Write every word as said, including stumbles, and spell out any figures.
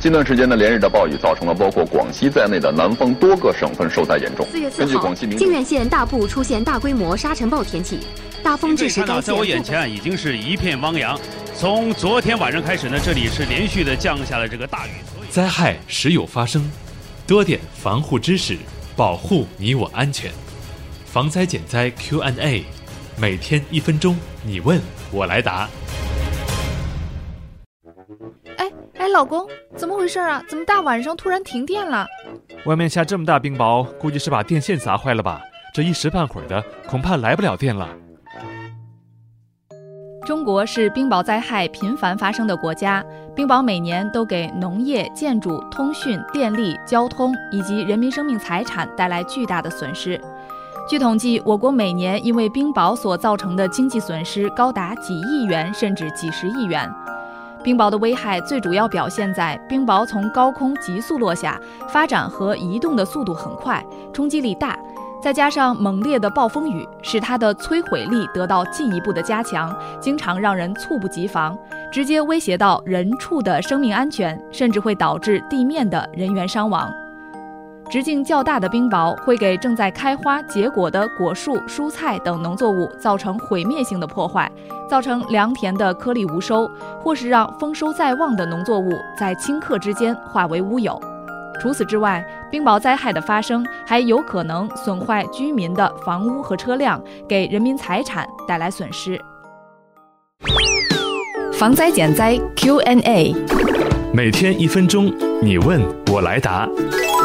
近段时间的连日的暴雨，造成了包括广西在内的南方多个省份受灾严重。 四月四号，靖远县大埔出现大规模沙尘暴天气，大风致使该县。 在我眼前已经是一片汪洋。从昨天晚上开始呢，这里是连续的降下了这个大雨。 灾害时有发生，多点防护知识，保护你我安全。防灾减灾 Q and A， 每天一分钟，你问我来答。 哎哎，老公，怎么回事啊？怎么大晚上突然停电了？ 外面下这么大冰雹，估计是把电线砸坏了吧？这一时半会儿的，恐怕来不了电了。 中国是冰雹灾害频繁发生的国家，冰雹每年都给农业、建筑、通讯、电力、交通以及人民生命财产带来巨大的损失。据统计，我国每年因为冰雹所造成的经济损失高达几亿元甚至几十亿元。冰雹的危害最主要表现在冰雹从高空急速落下，发展和移动的速度很快，冲击力大，再加上猛烈的暴风雨，使它的摧毁力得到进一步的加强，经常让人猝不及防，直接威胁到人畜的生命安全，甚至会导致地面的人员伤亡。直径较大的冰雹会给正在开花结果的果树、蔬菜等农作物造成毁灭性的破坏，造成良田的颗粒无收，或是让丰收在望的农作物在顷刻之间化为乌有。除此之外，冰雹灾害的发生还有可能损坏居民的房屋和车辆，给人民财产带来损失。 防灾减灾 Q and A， 每天一分钟，你问我来答。